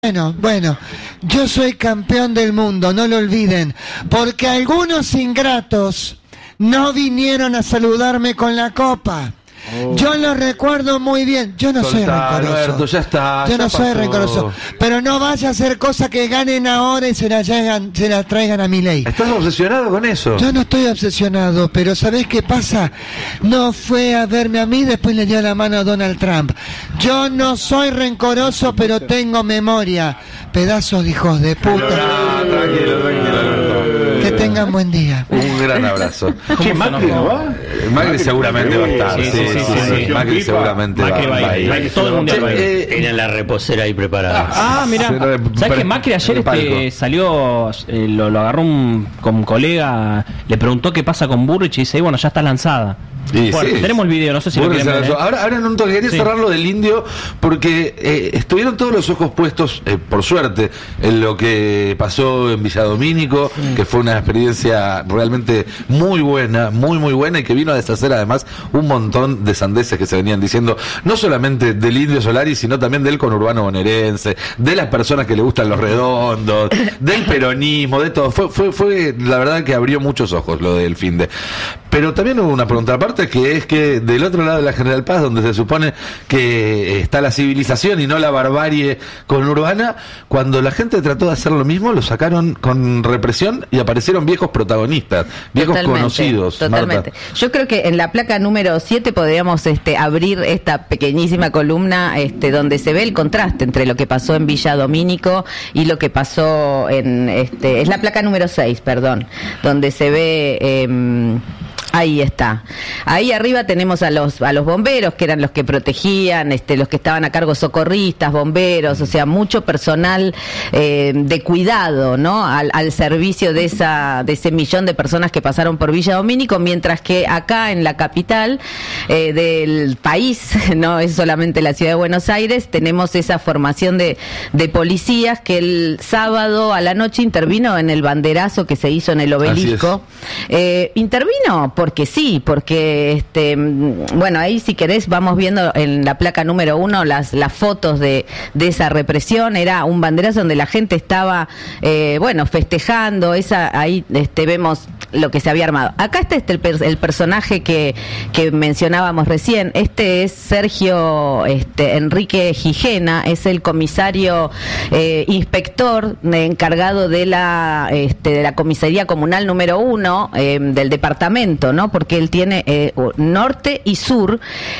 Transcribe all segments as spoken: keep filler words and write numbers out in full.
Bueno, bueno, yo soy campeón del mundo, no lo olviden, porque algunos ingratos no vinieron a saludarme con la copa. Oh. Yo lo recuerdo muy bien. Yo no Soltá, soy rencoroso. Alberto, ya está, yo ya no pasó. soy rencoroso. Pero no vaya a hacer cosas que ganen ahora y se las llegan, se las traigan a mi ley. ¿Estás obsesionado con eso? Yo no estoy obsesionado, pero ¿sabés qué pasa? No fue a verme a mí, después le dio la mano a Donald Trump. Yo no soy rencoroso, pero tengo memoria. Pedazos de hijos de puta. No, tranquilo, tranquilo, Alberto. Que tengan buen día. Un gran abrazo. ¿Qué, Macri no va? Macri seguramente va a estar. Sí, sí, sí, sí, sí, sí. Macri seguramente Macri va a ir. Todo el mundial va a ir. Eh, Tienen la reposera ahí preparada. Ah, mira. ¿Sabes que Macri ayer este, salió, eh, lo, lo agarró un, con un colega, le preguntó qué pasa con Burrich y dice, bueno, ya está lanzada. Sí, bueno, sí. Tenemos el video, no sé si lo quieren ver, ¿eh? Ahora, ahora en un toque quería sí. cerrar lo del indio porque eh, estuvieron todos los ojos puestos, eh, por suerte, en lo que pasó en Villadomínico, sí. que fue una experiencia realmente muy buena, muy muy buena y que vino a deshacer además un montón de sandeces que se venían diciendo, no solamente del indio Solari, sino también del conurbano bonaerense, de las personas que le gustan los redondos, del peronismo, de todo. Fue, fue, fue la verdad que abrió muchos ojos lo del finde. Pero también hubo una pregunta aparte, que es que del otro lado de la General Paz, donde se supone que está la civilización y no la barbarie conurbana, cuando la gente trató de hacer lo mismo, lo sacaron con represión y aparecieron viejos protagonistas, viejos totalmente, conocidos. Totalmente. Marta. Yo creo que en la placa número siete podríamos este, abrir esta pequeñísima columna este, donde se ve el contraste entre lo que pasó en Villa Domínico y lo que pasó en... este es la placa número seis, perdón, donde se ve... Eh, Ahí está. Ahí arriba tenemos a los a los bomberos, que eran los que protegían, este, los que estaban a cargo, socorristas, bomberos, o sea, mucho personal eh, de cuidado, ¿no? Al, al servicio de esa de ese millón de personas que pasaron por Villa Domínico, mientras que acá en la capital eh, del país, no es solamente la ciudad de Buenos Aires, tenemos esa formación de, de policías que el sábado a la noche intervino en el banderazo que se hizo en el Obelisco. Eh, intervino porque sí, porque este bueno, ahí si querés vamos viendo en la placa número uno las las fotos de, de esa represión. Era un banderazo donde la gente estaba eh, bueno, festejando, esa ahí este vemos lo que se había armado. Acá está este el, per, el personaje que, que mencionábamos recién. Este es Sergio este, Enrique Gijena, es el comisario eh, inspector de, encargado de la este, de la comisaría comunal número uno eh, del departamento, ¿no? Porque él tiene eh, norte y sur,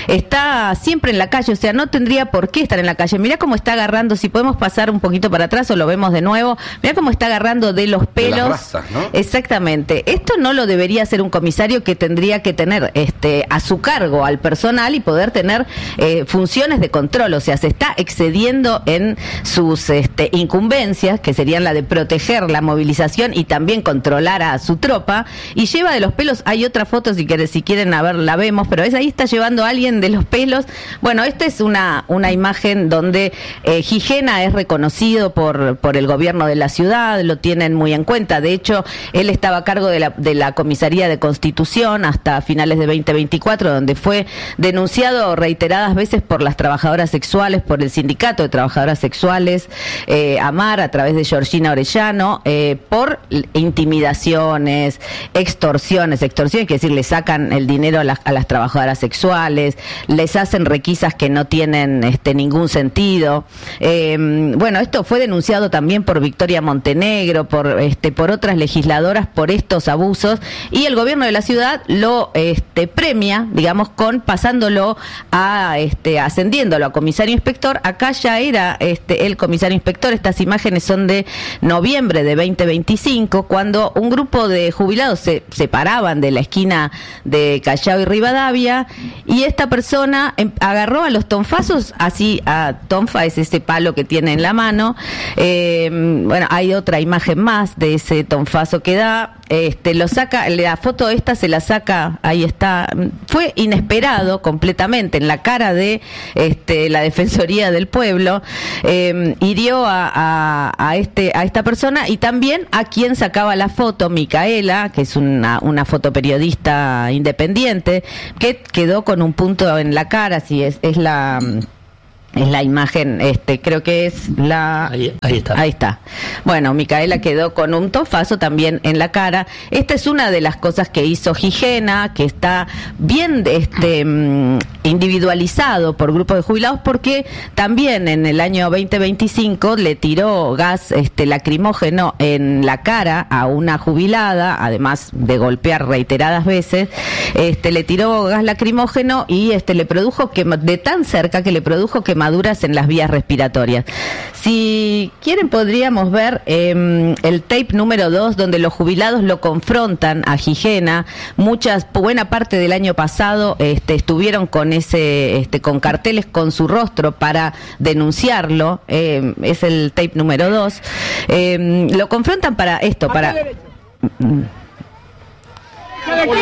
está siempre en la calle, o sea, no tendría por qué estar en la calle. Mirá cómo está agarrando, si podemos pasar un poquito para atrás o lo vemos de nuevo, mirá cómo está agarrando de los pelos. De las rastas, ¿no? Exactamente. Esto no lo debería hacer un comisario, que tendría que tener este a su cargo al personal y poder tener eh, funciones de control, o sea, se está excediendo en sus este, incumbencias, que serían la de proteger la movilización y también controlar a su tropa, y lleva de los pelos. Hay otra foto, si quieren, si quieren a ver, la vemos, pero es ahí está llevando a alguien de los pelos. Bueno, esta es una, una imagen donde eh, Gijena es reconocido por, por el gobierno de la ciudad, lo tienen muy en cuenta. De hecho, él estaba a cargo de la, de la comisaría de Constitución hasta finales de veinte veinticuatro, donde fue denunciado reiteradas veces por las trabajadoras sexuales, por el sindicato de trabajadoras sexuales, eh, AMAR, a través de Georgina Orellano, eh, por intimidaciones, extorsiones, extorsiones, que es decir, le sacan el dinero a las, a las trabajadoras sexuales, les hacen requisas que no tienen este, ningún sentido. Eh, bueno, esto fue denunciado también por Victoria Montenegro, por, este, por otras legisladoras, por estos abusos, y el gobierno de la ciudad lo este, premia, digamos, con pasándolo a, este, ascendiéndolo a comisario inspector. Acá ya era este, el comisario inspector. Estas imágenes son de noviembre de veinte veinticinco, cuando un grupo de jubilados se separaban de la esquina de Callao y Rivadavia, y esta persona em, agarró a los tonfazos, así, a tonfa es ese palo que tiene en la mano. Eh, bueno, hay otra imagen más de ese tonfazo que da. Este, lo saca, la foto esta se la saca, ahí está, fue inesperado completamente, en la cara de este, la Defensoría del Pueblo, eh, hirió a, a, a, este, a esta persona, y también a quien sacaba la foto, Micaela, que es una, una fotoperiodista independiente, que quedó con un punto en la cara, si es, es la... Es la imagen, este, creo que es la... Ahí, ahí está. Ahí está. Bueno, Micaela quedó con un tofazo también en la cara. Esta es una de las cosas que hizo Gijena, que está bien este, individualizado por grupos de jubilados, porque también en el año veinte veinticinco le tiró gas este, lacrimógeno en la cara a una jubilada, además de golpear reiteradas veces, este, le tiró gas lacrimógeno y este, le produjo que de tan cerca que le produjo que quemaduras en las vías respiratorias. Si quieren podríamos ver eh, el tape número dos, donde los jubilados lo confrontan a Gijena. Muchas, buena parte del año pasado este, estuvieron con ese, este, con carteles con su rostro para denunciarlo. Eh, es el tape número dos. Eh, lo confrontan para esto, para... ¿De quién?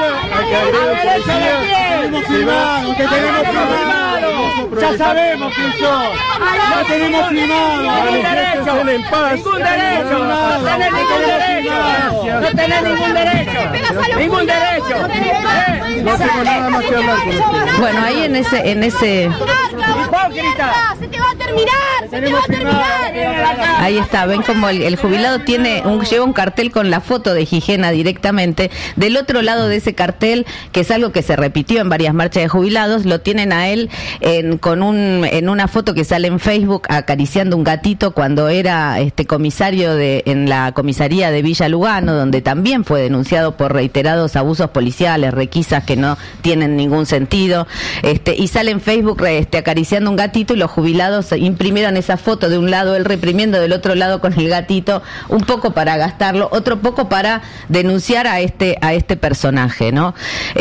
¿A la derecha de quién? Tenemos filmado, que tenemos filmado. Ya sabemos quién sos. Ya tenemos filmado. Ningún derecho. Ningún derecho. No tenés ningún derecho. No tenés ningún derecho. Ningún derecho. No tengo nada más que hablar con usted. Bueno, ahí en ese, en ese... ¡Hipócrita! ¡Se te va a terminar! ¡Se te va a terminar! Ahí está, ven como el, el jubilado tiene un, lleva un cartel con la foto de Gijena directamente. Del otro lado de ese cartel, que es algo que se repitió en varias marchas de jubilados, lo tienen a él en, con un, en una foto que sale en Facebook acariciando un gatito cuando era este comisario de, en la comisaría de Villa Lugano, donde también fue denunciado por reiterados abusos policiales, requisas que no tienen ningún sentido, este, y sale en Facebook este, acariciando un gatito, y los jubilados imprimieron esa foto, de un lado él reprimiendo, del otro lado con el gatito, un poco para gastarlo, otro poco para denunciar a este a este personaje, ¿no?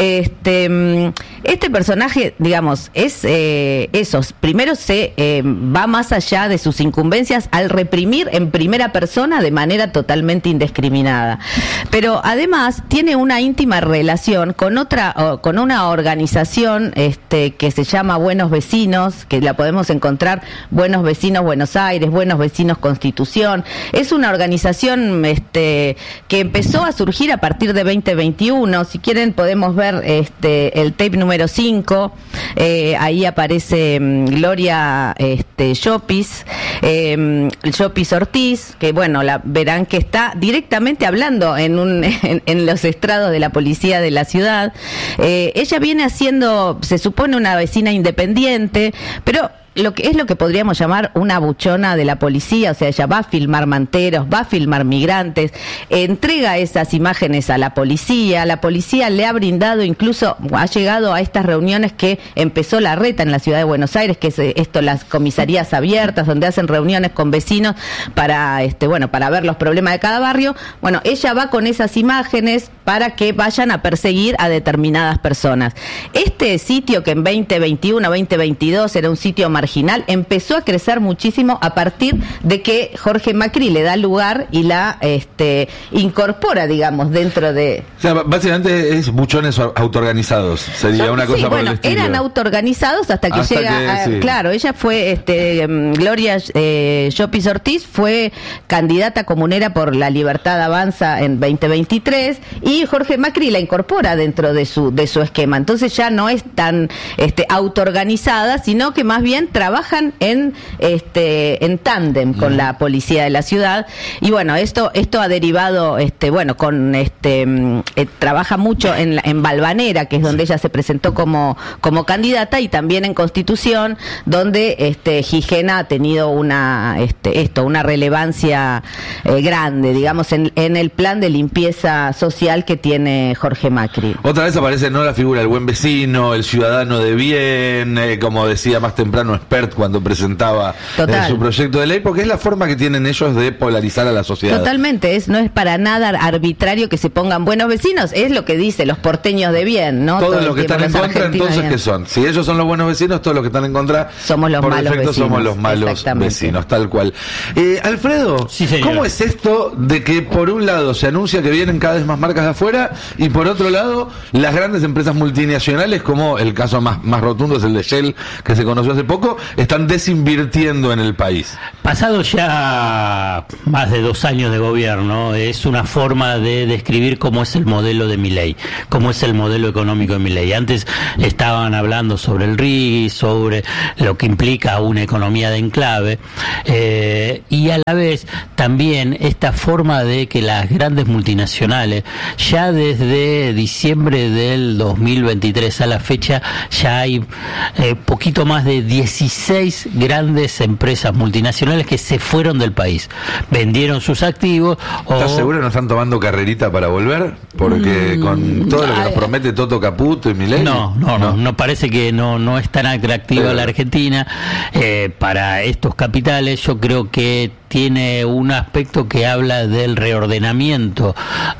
Este este personaje, digamos, es eh, eso, primero se eh, va más allá de sus incumbencias al reprimir en primera persona de manera totalmente indiscriminada, pero además tiene una íntima relación con otra con una organización este que se llama Buenos Vecinos, que la podemos encontrar, Buenos Vecinos Buenos Aires, Buenos Vecinos Constitución. Es una organización este que empezó a surgir a partir de veinte veintiuno. Si quieren podemos ver este el tape número cinco. Eh, ahí aparece um, Gloria este Llopis, eh, Llopis Ortiz, que bueno, la verán que está directamente hablando en un en, en los estrados de la policía de la ciudad. Eh, ella viene haciendo, se supone, una vecina independiente, pero lo que es lo que podríamos llamar una buchona de la policía. O sea, ella va a filmar manteros, va a filmar migrantes, entrega esas imágenes a la policía, la policía le ha brindado, incluso ha llegado a estas reuniones que empezó la Reta en la ciudad de Buenos Aires, que es esto, las comisarías abiertas, donde hacen reuniones con vecinos para, este, bueno, para ver los problemas de cada barrio. Bueno, ella va con esas imágenes para que vayan a perseguir a determinadas personas. Este sitio, que en veinte veintiuno, veinte veintidós era un sitio marginal, empezó a crecer muchísimo a partir de que Jorge Macri le da lugar y la este, incorpora, digamos, dentro de... O sea, básicamente es buchones autoorganizados, sería Son, una cosa sí, por bueno, el estilo. eran autoorganizados hasta que Hasta llega... que, a, sí. Claro, ella fue, este, Gloria eh, Llopis Ortiz fue candidata comunera por La Libertad Avanza en veinte veintitrés, y Jorge Macri la incorpora dentro de su de su esquema. Entonces ya no es tan este, autoorganizada, sino que más bien trabajan en este en tándem con mm. la policía de la ciudad. Y bueno, esto esto ha derivado, este bueno, con este eh, trabaja mucho en, en Valvanera, que es donde ella se presentó como como candidata, y también en Constitución, donde este Gijena ha tenido una este esto una relevancia eh, grande, digamos, en, en el plan de limpieza social que tiene Jorge Macri. Otra vez aparece no la figura del buen vecino, el ciudadano de bien, eh, como decía más temprano Spert cuando presentaba eh, su proyecto de ley, porque es la forma que tienen ellos de polarizar a la sociedad. Totalmente, es no es para nada arbitrario que se pongan buenos vecinos, es lo que dice los porteños de bien, ¿no? Todos los que están en contra, entonces, ¿qué son? Si ellos son los buenos vecinos, todos los que están en contra somos los por malos defecto vecinos. Somos los malos vecinos, tal cual. Eh, Alfredo, sí, ¿cómo es esto de que por un lado se anuncia que vienen cada vez más marcas de afuera, y por otro lado, las grandes empresas multinacionales, como el caso más, más rotundo es el de Shell, que se conoció hace poco, están desinvirtiendo en el país. Pasado ya más de dos años de gobierno, es una forma de describir cómo es el modelo de Milei, cómo es el modelo económico de Milei. Antes estaban hablando sobre el R I G, sobre lo que implica una economía de enclave, eh, y a la vez también esta forma de que las grandes multinacionales, ya desde diciembre del dos mil veintitrés a la fecha, ya hay eh, poquito más de dieciséis grandes empresas multinacionales que se fueron del país, vendieron sus activos. ¿Estás o... seguro que no están tomando carrerita para volver? Porque mm, con todo lo que nos promete Toto Caputo y Milei. No, no, no, no, no parece que no, no es tan atractiva Pero... la Argentina eh, para estos capitales. Yo creo que tiene un aspecto que habla del reordenamiento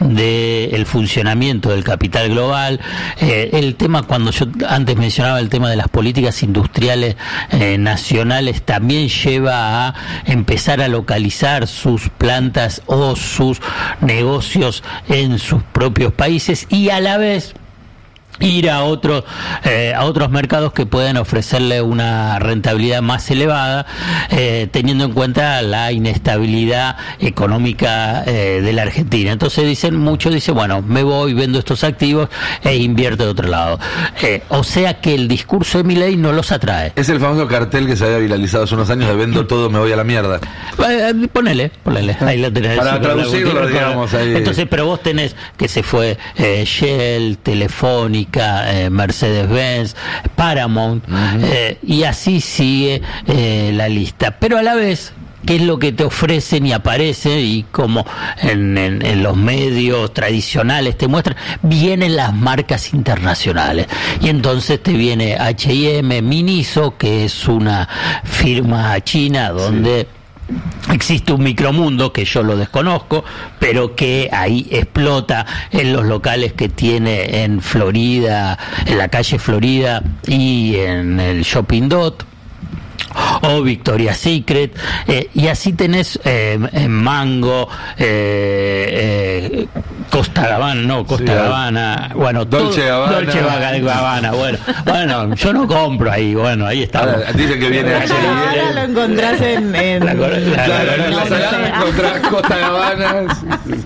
del funcionamiento del capital global. Eh, el tema, cuando yo antes mencionaba el tema de las políticas industriales eh, nacionales, también lleva a empezar a localizar sus plantas o sus negocios en sus propios países, y a la vez ir a otros eh, a otros mercados que pueden ofrecerle una rentabilidad más elevada, eh, teniendo en cuenta la inestabilidad económica eh, de la Argentina. Entonces dicen, muchos dicen, bueno, me voy, vendo estos activos e invierto de otro lado. Eh, o sea que el discurso de Milei no los atrae. Es el famoso cartel que se había viralizado hace unos años de vendo todo, me voy a la mierda. Eh, ponele, ponele, ahí lo tenés. Para traducirlo, digamos, ahí. Entonces, pero vos tenés que se fue eh, Shell, Telefónica, Eh, Mercedes-Benz, Paramount, uh-huh. eh, y así sigue eh, la lista. Pero a la vez, ¿qué es lo que te ofrecen y aparece? Y como en, en, en los medios tradicionales te muestran, vienen las marcas internacionales. Y entonces te viene H y M, Miniso, que es una firma china donde... Sí. Existe un micromundo que yo lo desconozco, pero que ahí explota en los locales que tiene en Florida, en la calle Florida y en el Shopping Dot, o Victoria's Secret, eh, y así tenés eh, Mango, eh, eh, Costa Gabbana, no, Costa sí, Gabbana, bueno, Dolce Gabbana. Dolce Gabbana, bueno, bueno, yo no compro ahí, bueno, ahí está. Dicen que viene H y M. Ahora lo encontrás en... en... La, la, la, la, la, la salada encontrás Costa Gabbana.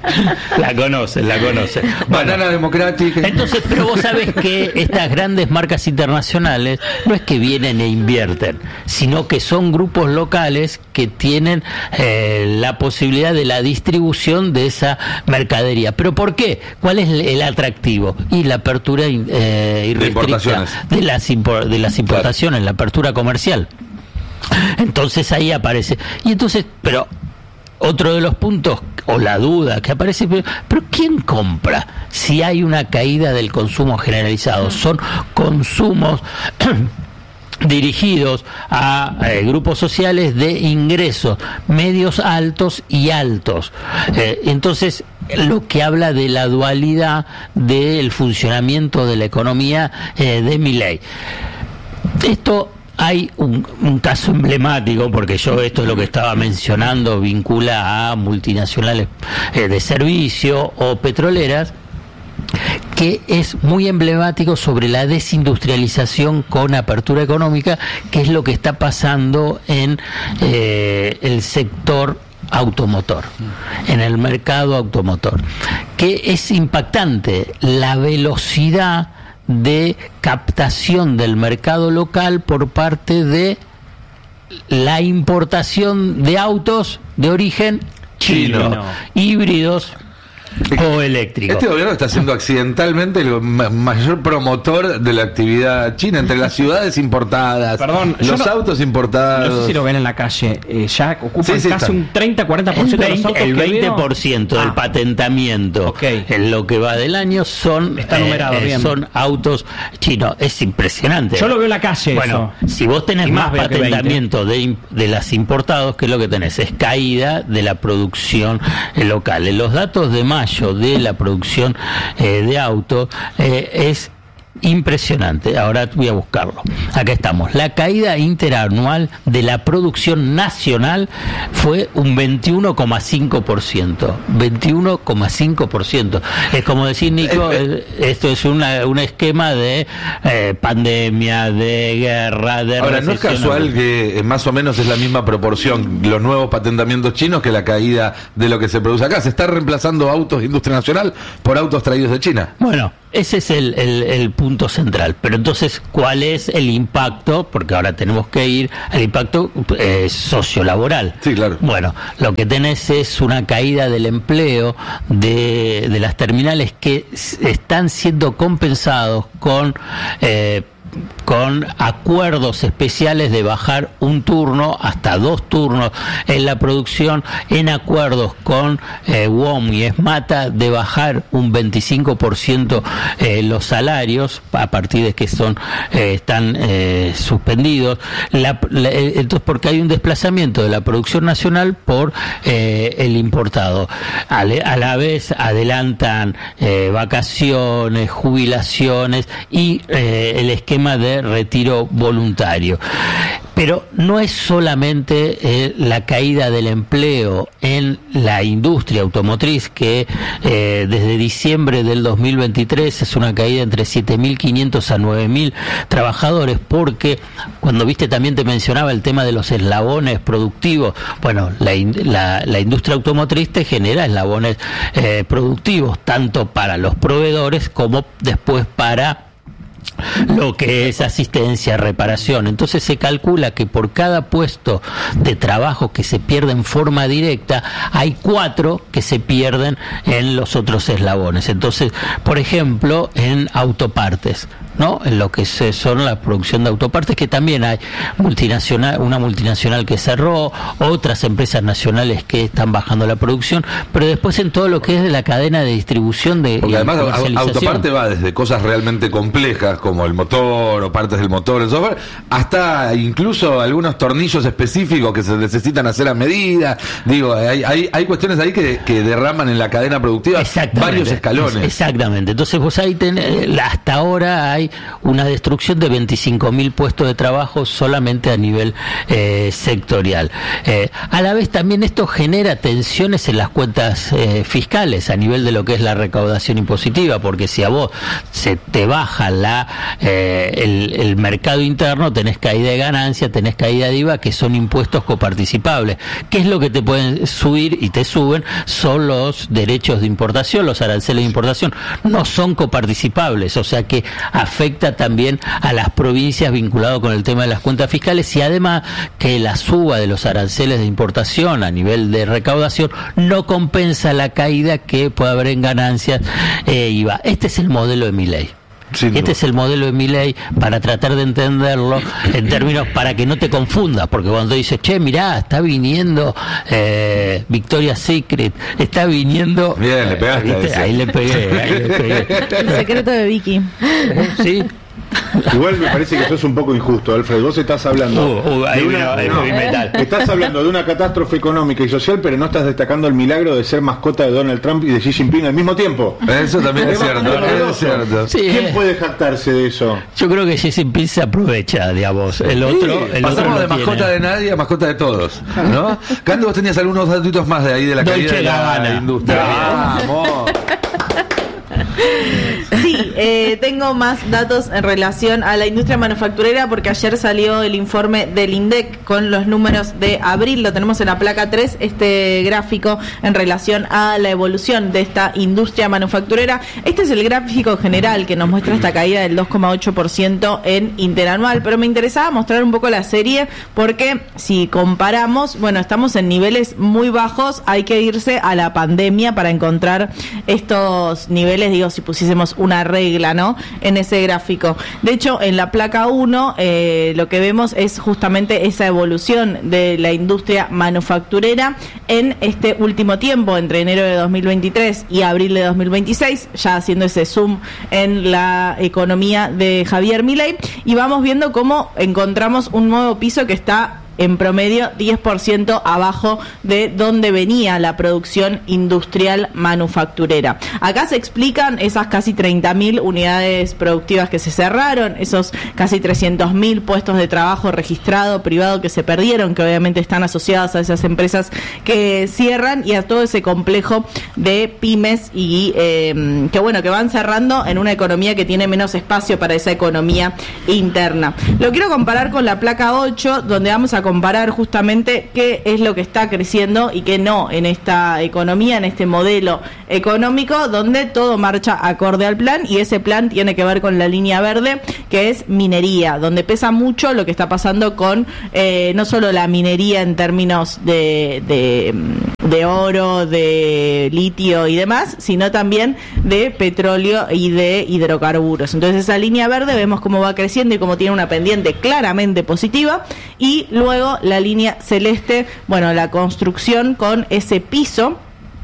La conocen, la conocen. Banana bueno, democrática. Entonces, pero vos sabés que estas grandes marcas internacionales no es que vienen e invierten, sino que son grupos locales que tienen eh, la posibilidad de la distribución de esa mercadería. ¿Pero por qué? ¿Cuál es el atractivo? Y la apertura eh, irrestricta de las, impor- de las importaciones, claro. La apertura comercial. Entonces ahí aparece. Y entonces, pero otro de los puntos, o la duda que aparece, pero, pero ¿quién compra si hay una caída del consumo generalizado? Son consumos dirigidos a eh, grupos sociales de ingresos medios, altos y altos. Eh, entonces, lo que habla de la dualidad del funcionamiento de la economía eh, de Milei. Esto hay un, un caso emblemático, porque yo esto es lo que estaba mencionando, vincula a multinacionales eh, de servicio o petroleras, que es muy emblemático sobre la desindustrialización con apertura económica, que es lo que está pasando en eh, el sector automotor, en el mercado automotor, que es impactante la velocidad de captación del mercado local por parte de la importación de autos de origen chino, chino. híbridos o eléctrico. Este gobierno está siendo accidentalmente el ma- mayor promotor de la actividad china entre las ciudades importadas, Perdón, los no, autos importados. No sé si lo ven en la calle, eh, ya ocupan sí, sí, casi está. un treinta a cuarenta por ciento de los autos. El que veinte por ciento veo. del ah. patentamiento Okay. en lo que va del año son, Está numerado, eh, bien. son autos chinos. Es impresionante. Yo lo veo en la calle. Bueno, eso. si vos tenés Y más, más veo que patentamiento de, de las importados, ¿qué es lo que tenés? Es caída de la producción eh, local. En los datos de mayo de la producción eh, de autos eh, es impresionante. Ahora voy a buscarlo. Acá estamos. La caída interanual de la producción nacional fue un veintiuno coma cinco por ciento. veintiuno coma cinco por ciento. Es como decir, Nico, eh, eh, esto es una, un esquema de eh, pandemia, de guerra, de Ahora, no es casual que eh, más o menos es la misma proporción los nuevos patentamientos chinos que la caída de lo que se produce acá. Se está reemplazando autos de industria nacional por autos traídos de China. Bueno, ese es el, el, el punto central. Pero entonces, ¿cuál es el impacto? Porque ahora tenemos que ir al impacto eh, sociolaboral. Sí, claro. Bueno, lo que tenés es una caída del empleo de, de las terminales que están siendo compensados con... Eh, con acuerdos especiales de bajar un turno hasta dos turnos en la producción, en acuerdos con eh, W O M y ESMATA de bajar un veinticinco por ciento eh, los salarios a partir de que son eh, están eh, suspendidos, la, la, entonces porque hay un desplazamiento de la producción nacional por eh, el importado. A, a la vez adelantan eh, vacaciones, jubilaciones y eh, el esquema de retiro voluntario. Pero no es solamente eh, la caída del empleo en la industria automotriz, que eh, desde diciembre del dos mil veintitrés es una caída entre siete mil quinientos a nueve mil trabajadores, porque cuando viste también te mencionaba el tema de los eslabones productivos. Bueno, la, la, la industria automotriz te genera eslabones eh, productivos, tanto para los proveedores como después para lo que es asistencia, reparación. Entonces se calcula que por cada puesto de trabajo que se pierde en forma directa, hay cuatro que se pierden en los otros eslabones. Entonces, por ejemplo, en autopartes, ¿no? En lo que se son la producción de autopartes, que también hay multinacional, una multinacional que cerró, otras empresas nacionales que están bajando la producción, pero después en todo lo que es de la cadena de distribución de Porque además autoparte va desde cosas realmente complejas como el motor o partes del motor, el software, hasta incluso algunos tornillos específicos que se necesitan hacer a medida. Digo, hay, hay, hay cuestiones ahí que, que derraman en la cadena productiva varios escalones. Exactamente. Entonces vos ahí tenés, hasta ahora hay una destrucción de veinticinco mil puestos de trabajo solamente a nivel eh, sectorial. Eh, a la vez también esto genera tensiones en las cuentas eh, fiscales a nivel de lo que es la recaudación impositiva, porque si a vos se te baja la eh, el, el mercado interno, tenés caída de ganancia, tenés caída de I V A, que son impuestos coparticipables. ¿Qué es lo que te pueden subir y te suben? Son los derechos de importación, los aranceles de importación. No son coparticipables, o sea que afecta también a las provincias vinculado con el tema de las cuentas fiscales, y además que la suba de los aranceles de importación a nivel de recaudación no compensa la caída que puede haber en ganancias eh, I V A. Este es el modelo de Milei. Este es el modelo de Milei, para tratar de entenderlo en términos para que no te confundas, porque cuando dices, che, mirá, está viniendo eh, Victoria's Secret, está viniendo... Bien, le pegaste ¿viste? Ahí le pegué, ahí le pegué. El secreto de Vicky. Sí. Igual me parece que eso es un poco injusto, Alfred. Vos estás hablando uh, uh, de una, vino, no, metal. estás hablando de una catástrofe económica y social, pero no estás destacando el milagro de ser mascota de Donald Trump y de Xi Jinping al mismo tiempo. Eso también es cierto, es cierto. Sí, ¿Quién eh. puede jactarse de eso? Yo creo que Xi Jinping se aprovecha, digamos. El otro, Sí, el pasamos otro de no mascota tiene. de nadie a mascota de todos, ¿no? Cando, vos tenías algunos datitos más de ahí de la Dolce caída de la Gabbana. industria. Vamos. Sí, eh, tengo más datos en relación a la industria manufacturera, porque ayer salió el informe del INDEC con los números de abril, lo tenemos en la placa tres, este gráfico en relación a la evolución de esta industria manufacturera. Este es el gráfico general que nos muestra esta caída del dos coma ocho por ciento en interanual, pero me interesaba mostrar un poco la serie, porque si comparamos, bueno, estamos en niveles muy bajos, hay que irse a la pandemia para encontrar estos niveles, digo, si pusiésemos una regla, ¿no?, en ese gráfico. De hecho, en la placa uno eh, lo que vemos es justamente esa evolución de la industria manufacturera en este último tiempo, entre enero de dos mil veintitrés y abril de dos mil veintiséis, ya haciendo ese zoom en la economía de Javier Milei, y vamos viendo cómo encontramos un nuevo piso que está en promedio diez por ciento abajo de donde venía la producción industrial manufacturera. Acá se explican esas casi treinta mil unidades productivas que se cerraron, esos casi trescientos mil puestos de trabajo registrado privado que se perdieron, que obviamente están asociadas a esas empresas que cierran, y a todo ese complejo de pymes y eh, que bueno, que van cerrando en una economía que tiene menos espacio para esa economía interna. Lo quiero comparar con la placa ocho, donde vamos a comparar justamente qué es lo que está creciendo y qué no en esta economía, en este modelo económico, donde todo marcha acorde al plan, y ese plan tiene que ver con la línea verde, que es minería, donde pesa mucho lo que está pasando con eh, no solo la minería en términos de, de, de oro, de litio y demás, sino también de petróleo y de hidrocarburos. Entonces esa línea verde vemos cómo va creciendo y cómo tiene una pendiente claramente positiva, y luego la línea celeste, bueno, la construcción con ese piso.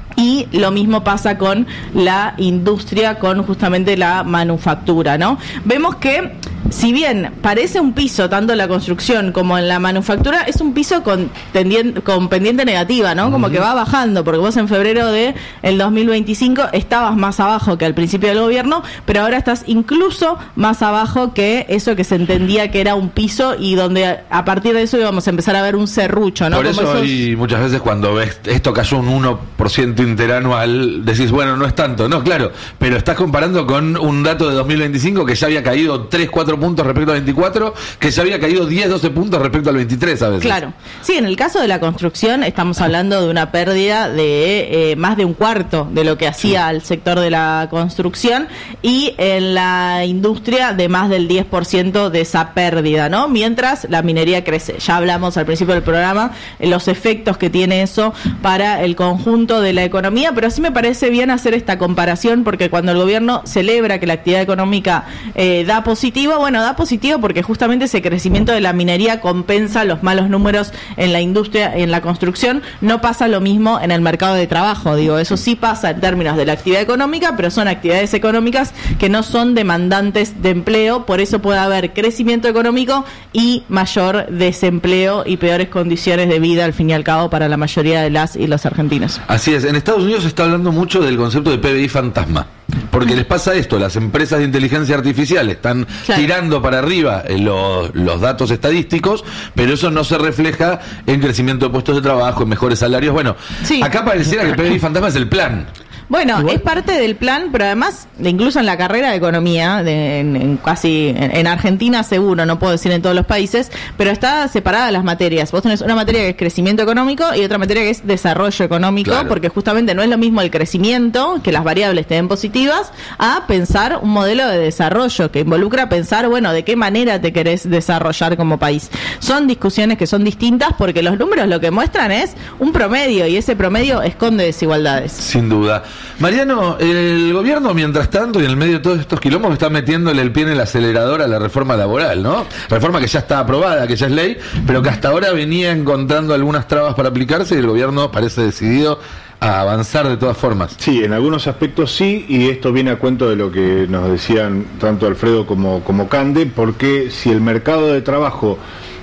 Y lo mismo pasa con la industria, con justamente la manufactura, ¿no? Vemos que, si bien parece un piso tanto en la construcción como en la manufactura, es un piso con, tendien, con pendiente negativa, ¿no? Como uh-huh. que va bajando, porque vos en febrero de el dos mil veinticinco estabas más abajo que al principio del gobierno, pero ahora estás incluso más abajo que eso que se entendía que era un piso, y donde a partir de eso íbamos a empezar a ver un serrucho, ¿no? Por Como eso, esos... y muchas veces cuando ves esto cayó un uno por ciento interanual, decís, bueno, no es tanto. No, claro, pero estás comparando con un dato de dos mil veinticinco que ya había caído tres, cuatro puntos respecto al veinticuatro, que ya había caído diez, doce puntos respecto al veintitrés a veces. Claro. Sí, en el caso de la construcción estamos hablando de una pérdida de eh, más de un cuarto de lo que hacía sí. el sector de la construcción, y en la industria de más del diez por ciento de esa pérdida, ¿no? Mientras la minería crece. Ya hablamos al principio del programa eh, los efectos que tiene eso para el conjunto de la economía, pero sí me parece bien hacer esta comparación, porque cuando el gobierno celebra que la actividad económica eh, da positivo, bueno, da positivo porque justamente ese crecimiento de la minería compensa los malos números en la industria, en la construcción. No pasa lo mismo en el mercado de trabajo, digo, eso sí pasa en términos de la actividad económica, pero son actividades económicas que no son demandantes de empleo, por eso puede haber crecimiento económico y mayor desempleo y peores condiciones de vida, al fin y al cabo, para la mayoría de las y los argentinos. Así es, en Estados Unidos se está hablando mucho del concepto de P B I fantasma, porque les pasa esto, las empresas de inteligencia artificial están claro. tirando para arriba los, los datos estadísticos, pero eso no se refleja en crecimiento de puestos de trabajo, en mejores salarios. Bueno, sí. acá pareciera que el P B I fantasma es el plan. Bueno, igual es parte del plan, pero además, incluso en la carrera de economía, de, en, en casi en, en Argentina seguro, no puedo decir en todos los países, pero está separada las materias. Vos tenés una materia que es crecimiento económico y otra materia que es desarrollo económico, claro. porque justamente no es lo mismo el crecimiento, que las variables estén positivas, a pensar un modelo de desarrollo que involucra pensar, bueno, de qué manera te querés desarrollar como país. Son discusiones que son distintas, porque los números lo que muestran es un promedio, y ese promedio esconde desigualdades. Sin duda. Mariano, el gobierno, mientras tanto, y en el medio de todos estos quilombos, está metiéndole el pie en el acelerador a la reforma laboral, ¿no? Reforma que ya está aprobada, que ya es ley, pero que hasta ahora venía encontrando algunas trabas para aplicarse, y el gobierno parece decidido a avanzar de todas formas. Sí, en algunos aspectos sí, y esto viene a cuento de lo que nos decían tanto Alfredo como, como Cande, porque si el mercado de trabajo,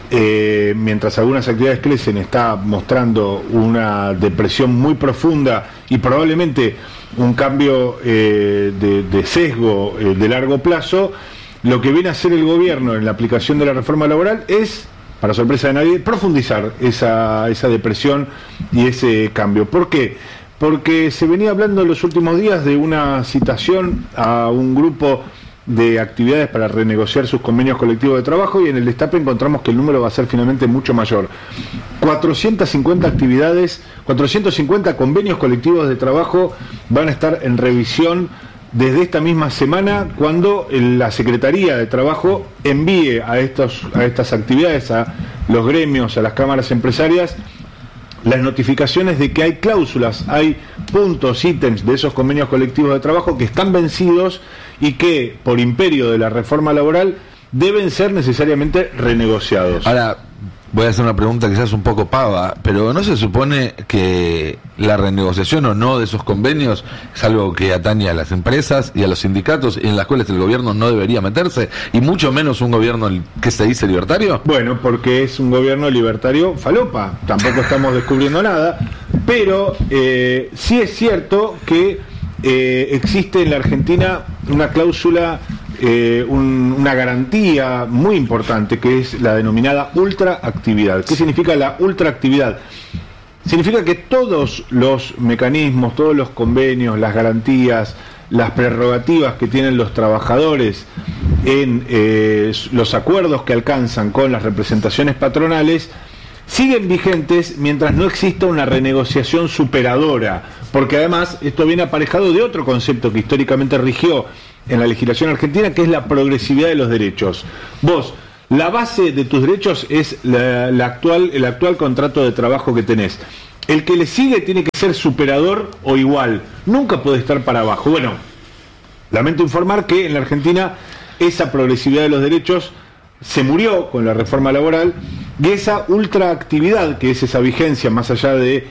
Eh, mientras algunas actividades crecen, está mostrando una depresión muy profunda y probablemente un cambio eh, de, de sesgo eh, de largo plazo, lo que viene a hacer el gobierno en la aplicación de la reforma laboral es, para sorpresa de nadie, profundizar esa, esa depresión y ese cambio. ¿Por qué? Porque se venía hablando en los últimos días de una citación a un grupo de actividades para renegociar sus convenios colectivos de trabajo, y en el destape encontramos que el número va a ser finalmente mucho mayor. cuatrocientas cincuenta actividades, cuatrocientos cincuenta convenios colectivos de trabajo van a estar en revisión desde esta misma semana, cuando la Secretaría de Trabajo envíe a estos a estas actividades, a los gremios, a las cámaras empresarias, las notificaciones de que hay cláusulas, hay puntos, ítems de esos convenios colectivos de trabajo que están vencidos y que, por imperio de la reforma laboral, deben ser necesariamente renegociados. Ahora, voy a hacer una pregunta quizás un poco pava, pero ¿no se supone que la renegociación o no de esos convenios es algo que atañe a las empresas y a los sindicatos, en las cuales el gobierno no debería meterse, y mucho menos un gobierno que se dice libertario? Bueno, porque es un gobierno libertario falopa, tampoco estamos descubriendo nada, pero eh, sí es cierto que eh, existe en la Argentina una cláusula, Eh, un, una garantía muy importante, que es la denominada ultraactividad. ¿Qué significa la ultraactividad? Significa que todos los mecanismos, todos los convenios, las garantías, las prerrogativas que tienen los trabajadores en eh, los acuerdos que alcanzan con las representaciones patronales siguen vigentes mientras no exista una renegociación superadora, porque además esto viene aparejado de otro concepto que históricamente rigió en la legislación argentina, que es la progresividad de los derechos. Vos, la base de tus derechos es la, la actual, el actual contrato de trabajo que tenés. El que le sigue tiene que ser superador o igual, nunca puede estar para abajo. Bueno, lamento informar que en la Argentina esa progresividad de los derechos se murió con la reforma laboral, y esa ultraactividad, que es esa vigencia más allá de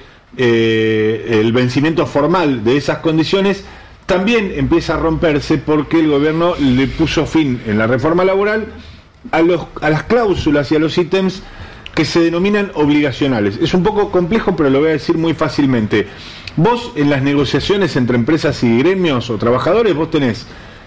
eh, el vencimiento formal de esas condiciones, también empieza a romperse porque el gobierno le puso fin en la reforma laboral a, los, a las cláusulas y a los ítems que se denominan obligacionales. Es un poco complejo, pero lo voy a decir muy fácilmente. Vos, en las negociaciones entre empresas y gremios o trabajadores, vos tenés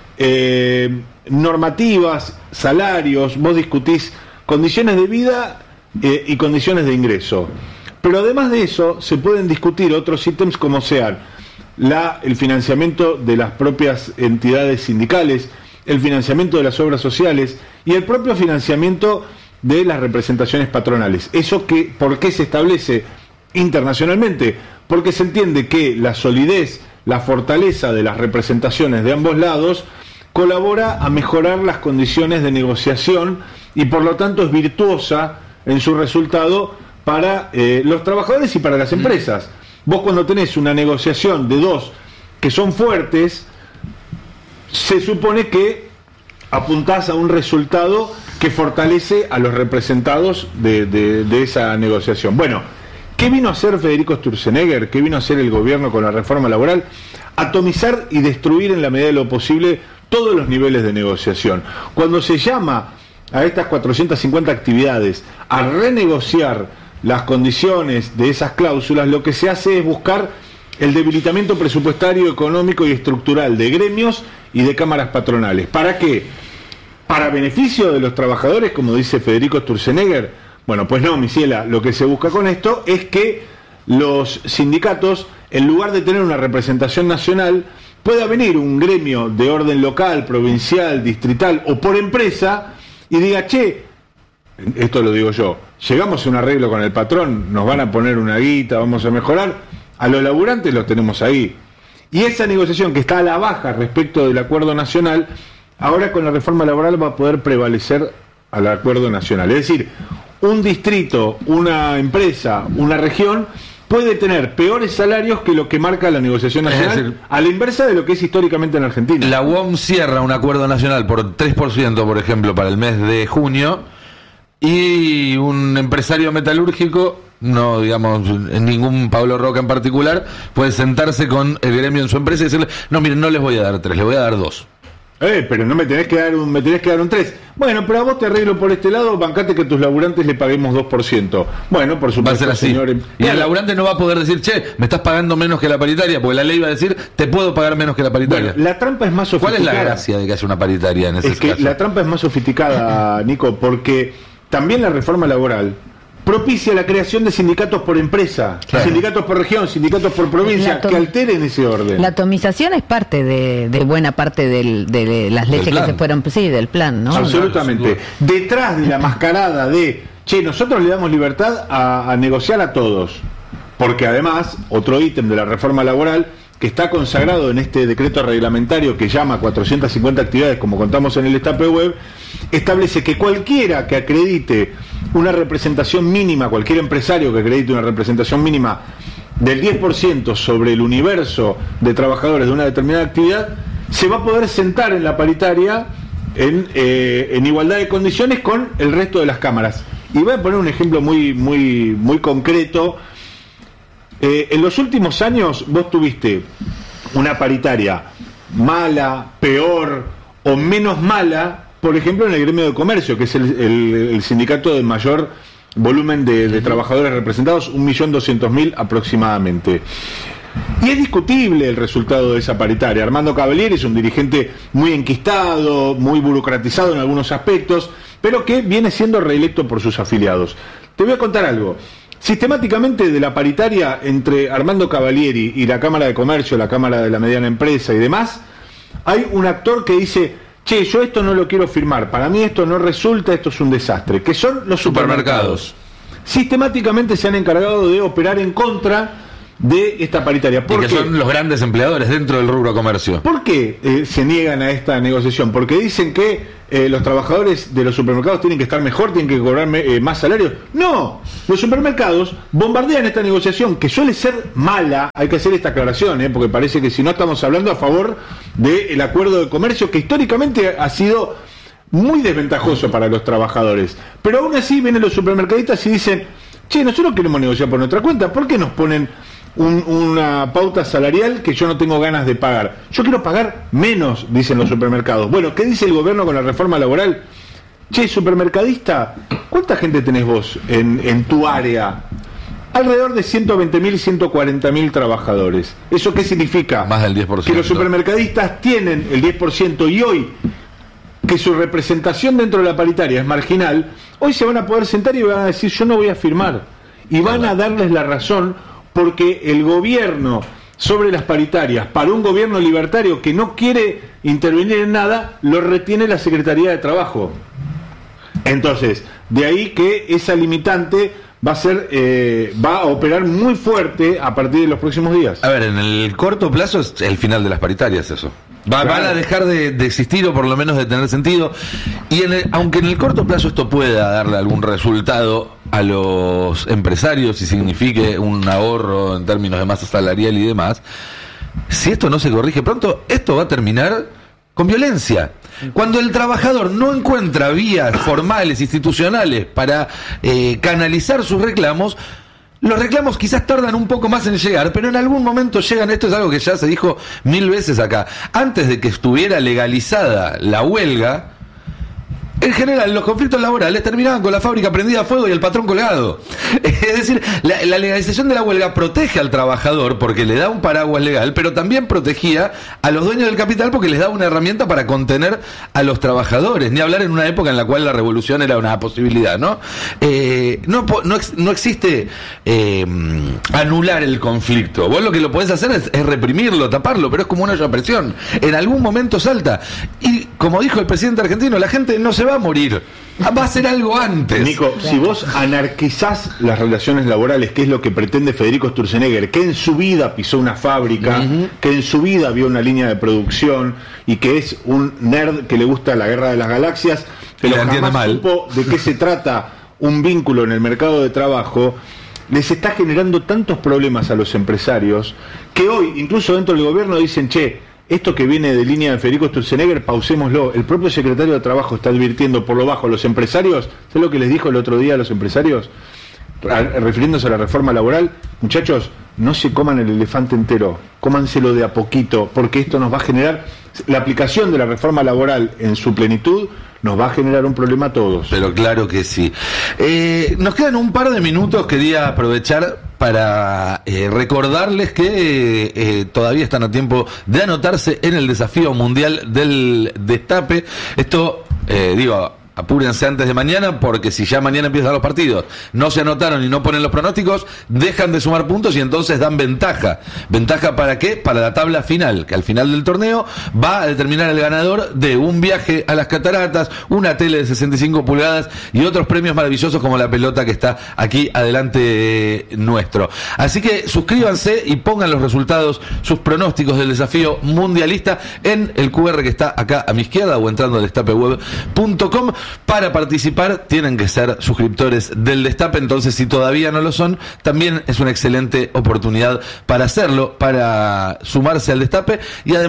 eh, normativas, salarios, vos discutís condiciones de vida eh, y condiciones de ingreso. Pero además de eso, se pueden discutir otros ítems como sean La, el financiamiento de las propias entidades sindicales, el financiamiento de las obras sociales y el propio financiamiento de las representaciones patronales. ¿Eso que, por qué se establece internacionalmente? Porque se entiende que la solidez, la fortaleza de las representaciones de ambos lados colabora a mejorar las condiciones de negociación y por lo tanto es virtuosa en su resultado para eh, los trabajadores y para las empresas. Vos, cuando tenés una negociación de dos que son fuertes, se supone que apuntás a un resultado que fortalece a los representados de, de, de esa negociación. Bueno, ¿qué vino a hacer Federico Sturzenegger? ¿Qué vino a hacer el gobierno con la reforma laboral? Atomizar y destruir en la medida de lo posible todos los niveles de negociación. Cuando se llama a estas cuatrocientas cincuenta actividades a renegociar las condiciones de esas cláusulas, lo que se hace es buscar el debilitamiento presupuestario, económico y estructural de gremios y de cámaras patronales. ¿Para qué? ¿Para beneficio de los trabajadores, como dice Federico Sturzenegger? Bueno, pues no, mi ciela, lo que se busca con esto es que los sindicatos, en lugar de tener una representación nacional, pueda venir un gremio de orden local, provincial, distrital o por empresa y diga, che, esto lo digo yo, llegamos a un arreglo con el patrón, nos van a poner una guita, vamos a mejorar, a los laburantes los tenemos ahí. Y esa negociación que está a la baja respecto del acuerdo nacional, ahora con la reforma laboral va a poder prevalecer al acuerdo nacional. Es decir, un distrito, una empresa, una región puede tener peores salarios que lo que marca la negociación nacional, es decir, a la inversa de lo que es históricamente en Argentina. La U O M cierra un acuerdo nacional por tres por ciento, por ejemplo, para el mes de junio, y un empresario metalúrgico, no digamos en ningún Pablo Roca en particular, puede sentarse con el gremio en su empresa y decirle, no, miren, no les voy a dar tres, les voy a dar dos. Eh, pero no me tenés que dar un, me tenés que dar un tres. Bueno, pero a vos te arreglo por este lado, bancate que a tus laburantes le paguemos dos por ciento. Bueno, por supuesto, va a ser así. Señor. Y el laburante no va a poder decir, che, me estás pagando menos que la paritaria, porque la ley va a decir, te puedo pagar menos que la paritaria. Bueno, la trampa es más sofisticada. ¿Cuál es la gracia de que haya una paritaria en ese caso? Es que la trampa es más sofisticada, Nico, porque también la reforma laboral propicia la creación de sindicatos por empresa, claro, sindicatos por región, sindicatos por provincia, que alteren ese orden. La atomización es parte de, de buena parte del, de las leyes que se fueron, sí, del plan, ¿no? Absolutamente. Detrás de la mascarada de, che, nosotros le damos libertad a, a negociar a todos, porque además, otro ítem de la reforma laboral, que está consagrado en este decreto reglamentario que llama cuatrocientas cincuenta actividades, como contamos en el destape web, establece que cualquiera que acredite una representación mínima, cualquier empresario que acredite una representación mínima del diez por ciento sobre el universo de trabajadores de una determinada actividad, se va a poder sentar en la paritaria en, eh, en igualdad de condiciones con el resto de las cámaras. Y voy a poner un ejemplo muy, muy, muy concreto. Eh, en los últimos años vos tuviste una paritaria mala, peor o menos mala, por ejemplo, en el gremio de comercio, que es el, el, el sindicato de mayor volumen de, de trabajadores representados, un millón doscientos mil aproximadamente. Y es discutible el resultado de esa paritaria. Armando Cavalieri es un dirigente muy enquistado, muy burocratizado en algunos aspectos, pero que viene siendo reelecto por sus afiliados. Te voy a contar algo. Sistemáticamente de la paritaria entre Armando Cavalieri y la Cámara de Comercio, la Cámara de la Mediana Empresa y demás, hay un actor que dice: che, yo esto no lo quiero firmar, para mí esto no resulta, esto es un desastre, que son los supermercados. supermercados. Sistemáticamente se han encargado de operar en contra de esta paritaria. ¿Por y que qué? Son los grandes empleadores dentro del rubro comercio. ¿Por qué eh, se niegan a esta negociación? Porque dicen que eh, los trabajadores de los supermercados tienen que estar mejor, tienen que cobrar eh, más salarios. No, los supermercados bombardean esta negociación, que suele ser mala. Hay que hacer esta aclaración, eh, porque parece que si no estamos hablando a favor del acuerdo de comercio, que históricamente ha sido muy desventajoso para los trabajadores. Pero aún así vienen los supermercadistas y dicen: che, nosotros queremos negociar por nuestra cuenta, ¿por qué nos ponen Un, una pauta salarial que yo no tengo ganas de pagar? Yo quiero pagar menos, dicen los supermercados. Bueno, ¿qué dice el gobierno con la reforma laboral? Che, supermercadista, ¿cuánta gente tenés vos en, en tu área? Alrededor de ciento veinte mil, ciento cuarenta mil trabajadores. ¿Eso qué significa? Más del diez por ciento. Que los supermercadistas tienen el diez por ciento y hoy, que su representación dentro de la paritaria es marginal, hoy se van a poder sentar y van a decir: yo no voy a firmar. Y van a darles la razón, porque el gobierno sobre las paritarias, para un gobierno libertario que no quiere intervenir en nada, lo retiene la Secretaría de Trabajo. Entonces, de ahí que esa limitante va a ser, eh, va a operar muy fuerte a partir de los próximos días. A ver, en el corto plazo es el final de las paritarias eso. Va, Claro. Van a dejar de, de existir, o por lo menos de tener sentido. Y en el- aunque en el corto plazo esto pueda darle algún resultado a los empresarios y signifique un ahorro en términos de masa salarial y demás, si esto no se corrige pronto, esto va a terminar con violencia. Cuando el trabajador no encuentra vías formales, institucionales, para eh, canalizar sus reclamos, los reclamos quizás tardan un poco más en llegar, pero en algún momento llegan. Esto es algo que ya se dijo mil veces acá. Antes de que estuviera legalizada la huelga, en general los conflictos laborales terminaban con la fábrica prendida a fuego y el patrón colgado. Es decir, la, la legalización de la huelga protege al trabajador porque le da un paraguas legal, pero también protegía a los dueños del capital porque les da una herramienta para contener a los trabajadores. Ni hablar en una época en la cual la revolución era una posibilidad, ¿no? Eh, no, po- no, ex- no existe eh, anular el conflicto. Vos lo que lo podés hacer es, es reprimirlo, taparlo, pero es como una olla a presión. En algún momento salta. Y como dijo el presidente argentino, la gente no se va a morir, va a hacer algo antes. Nico, si vos anarquizás las relaciones laborales, que es lo que pretende Federico Sturzenegger, que en su vida pisó una fábrica, uh-huh. que en su vida vio una línea de producción y que es un nerd que le gusta la guerra de las galaxias, pero jamás mal. supo de qué se trata un vínculo en el mercado de trabajo, les está generando tantos problemas a los empresarios que hoy, incluso dentro del gobierno, dicen: che, esto que viene de línea de Federico Sturzenegger, pausémoslo. El propio secretario de Trabajo está advirtiendo por lo bajo a los empresarios. ¿Sabes lo que les dijo el otro día a los empresarios? A, refiriéndose a la reforma laboral: muchachos, no se coman el elefante entero, cómanselo de a poquito, porque esto nos va a generar, la aplicación de la reforma laboral en su plenitud nos va a generar un problema a todos. Pero claro que sí. Eh, nos quedan un par de minutos, quería aprovechar para eh, recordarles que eh, eh, todavía están a tiempo de anotarse en el desafío mundial del Destape. Esto, eh, digo, apúrense antes de mañana, porque si ya mañana empiezan los partidos, no se anotaron y no ponen los pronósticos, dejan de sumar puntos y entonces dan ventaja. ¿Ventaja para qué? Para la tabla final, que al final del torneo va a determinar el ganador de un viaje a las cataratas, una tele de sesenta y cinco pulgadas y otros premios maravillosos como la pelota que está aquí adelante nuestro. Así que suscríbanse y pongan los resultados, sus pronósticos del desafío mundialista en el Q R que está acá a mi izquierda o entrando a destape web punto com. Para participar tienen que ser suscriptores del Destape, entonces si todavía no lo son, también es una excelente oportunidad para hacerlo, para sumarse al Destape y además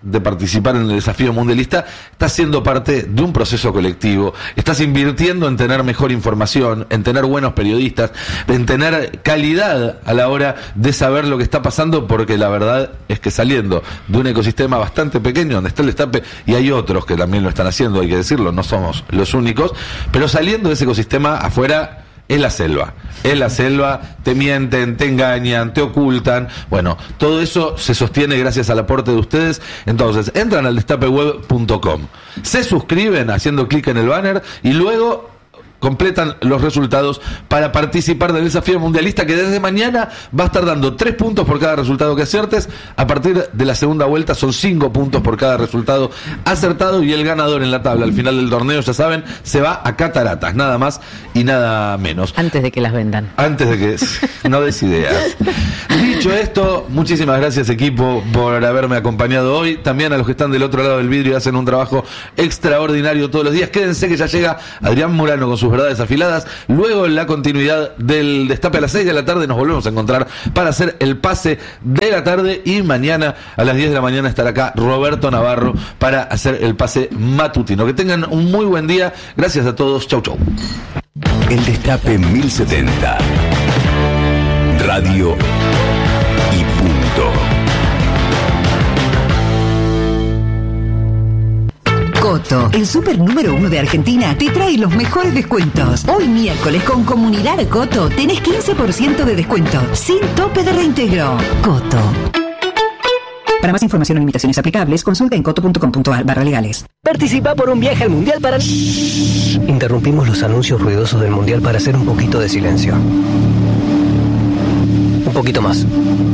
de participar en el desafío mundialista, estás siendo parte de un proceso colectivo, estás invirtiendo en tener mejor información, en tener buenos periodistas, en tener calidad a la hora de saber lo que está pasando, porque la verdad es que saliendo de un ecosistema bastante pequeño, donde está el Destape, y hay otros que también lo están haciendo, hay que decirlo, no somos los únicos, pero saliendo de ese ecosistema afuera, es la selva, es la selva, te mienten, te engañan, te ocultan, bueno, todo eso se sostiene gracias al aporte de ustedes. Entonces, entran al destape web punto com, se suscriben haciendo clic en el banner y luego completan los resultados para participar del desafío mundialista, que desde mañana va a estar dando tres puntos por cada resultado que aciertes. A partir de la segunda vuelta son cinco puntos por cada resultado acertado, y el ganador en la tabla al final del torneo, ya saben, se va a Cataratas, nada más y nada menos. Antes de que las vendan. Antes de que... no des ideas. Dicho esto, muchísimas gracias, equipo, por haberme acompañado hoy. También a los que están del otro lado del vidrio y hacen un trabajo extraordinario todos los días. Quédense que ya llega Adrián Murano con sus verdades afiladas. Luego, en la continuidad del Destape, a las seis de la tarde nos volvemos a encontrar para hacer el pase de la tarde, y mañana a las diez de la mañana estará acá Roberto Navarro para hacer el pase matutino. Que tengan un muy buen día. Gracias a todos. Chau, chau. El Destape mil setenta. Radio y punto. Coto, el super número uno de Argentina, te trae los mejores descuentos. Hoy miércoles con Comunidad Coto tenés quince por ciento de descuento, sin tope de reintegro. Coto. Para más información o limitaciones aplicables, consulta en coto punto com punto ar barra legales. Participa por un viaje al Mundial para... Interrumpimos los anuncios ruidosos del Mundial para hacer un poquito de silencio. Un poquito más.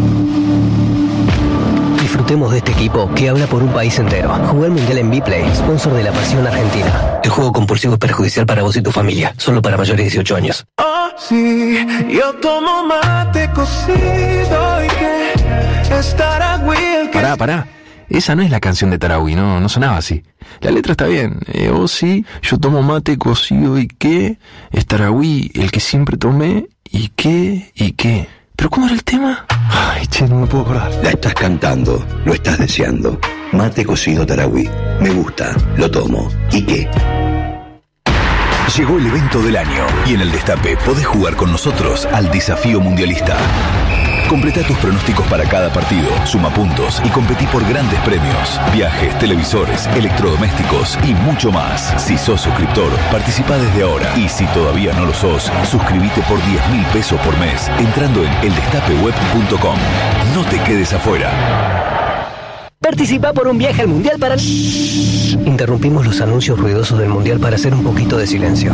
Disfrutemos de este equipo que habla por un país entero. Juega el Mundial en Vplay, sponsor de la Pasión Argentina. El juego compulsivo es perjudicial para vos y tu familia. Solo para mayores de dieciocho años. Oh, sí, yo tomo mate cocido y que es Tarahui. Pará, pará. Esa no es la canción de Tarahui, no, no sonaba así. La letra está bien. Eh, oh, sí, yo tomo mate cocido y que es Tarahui, el que siempre tomé y qué, y qué. ¿Pero cómo era el tema? Ay, che, no me puedo acordar. La estás cantando, lo estás deseando. Mate cocido Tarahui. Me gusta, lo tomo. ¿Y qué? Llegó el evento del año y en el Destape podés jugar con nosotros al desafío mundialista. Completa tus pronósticos para cada partido, suma puntos y competí por grandes premios, viajes, televisores, electrodomésticos y mucho más. Si sos suscriptor, participa desde ahora, y si todavía no lo sos, suscríbete por diez mil pesos por mes entrando en el destape web punto com. No te quedes afuera. Participa por un viaje al Mundial para... Interrumpimos los anuncios ruidosos del Mundial para hacer un poquito de silencio.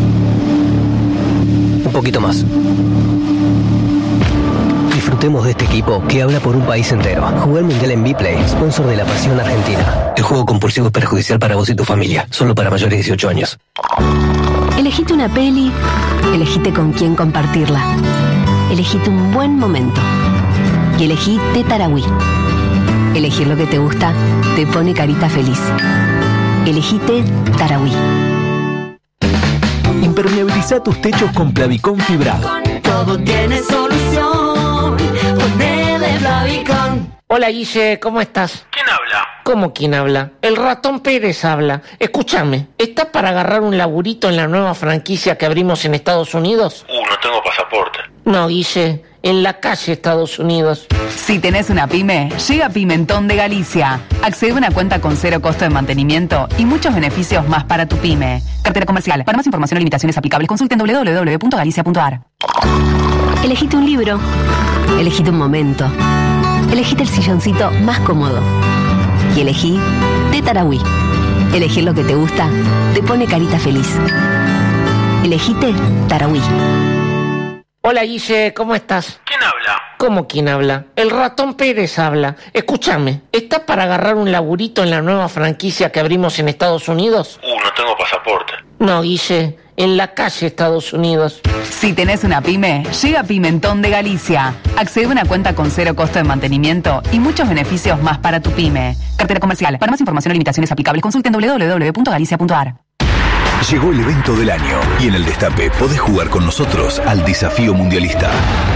Un poquito más. Disfrutemos de este equipo que habla por un país entero. Juega el Mundial en Vplay, sponsor de la Pasión Argentina. El juego compulsivo es perjudicial para vos y tu familia. Solo para mayores de dieciocho años. Elegite una peli, elegite con quién compartirla. Elegite un buen momento. Y elegí Té Tarahui. Elegir lo que te gusta te pone carita feliz. Elegite Tarahui. Impermeabiliza tus techos con Plavicón fibrado. Todo tiene solución. Ponele Plavicón. Hola Guille, ¿cómo estás? ¿Quién habla? ¿Cómo quién habla? El ratón Pérez habla. Escúchame, ¿estás para agarrar un laburito en la nueva franquicia que abrimos en Estados Unidos? Uh, no tengo pasaporte. No, Guille, en la calle Estados Unidos. Si tenés una pyme, llega Pimentón de Galicia. Accede a una cuenta con cero costo de mantenimiento y muchos beneficios más para tu pyme. Cartera comercial. Para más información o limitaciones aplicables, consulten doble u doble u doble u punto galicia punto ar. Elegite un libro. Elegite un momento. Elegite el silloncito más cómodo. Y elegí Té Tarahui. Elegir lo que te gusta te pone carita feliz. Elegite Tarahui. Hola Guille, ¿cómo estás? ¿Quién habla? ¿Cómo quién habla? El ratón Pérez habla. Escúchame, ¿estás para agarrar un laburito en la nueva franquicia que abrimos en Estados Unidos? Uh, no tengo pasaporte. No, Guille, en la calle Estados Unidos. Si tenés una pyme, llega Pimentón de Galicia. Accede a una cuenta con cero costo de mantenimiento y muchos beneficios más para tu pyme. Cartera comercial. Para más información o limitaciones aplicables, consulten doble u doble u doble u punto galicia punto ar. Llegó el evento del año y en el Destape podés jugar con nosotros al desafío mundialista.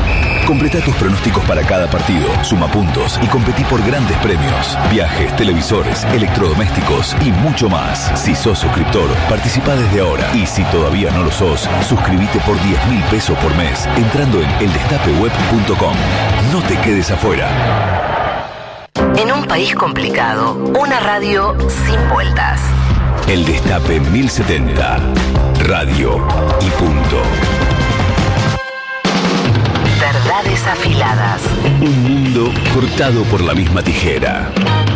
Completa tus pronósticos para cada partido, suma puntos y competí por grandes premios. Viajes, televisores, electrodomésticos y mucho más. Si sos suscriptor, participa desde ahora. Y si todavía no lo sos, suscríbete por diez mil pesos por mes entrando en el destape web punto com. No te quedes afuera. En un país complicado, una radio sin vueltas. El Destape mil setenta. Radio y punto. Verdades afiladas. Un mundo cortado por la misma tijera.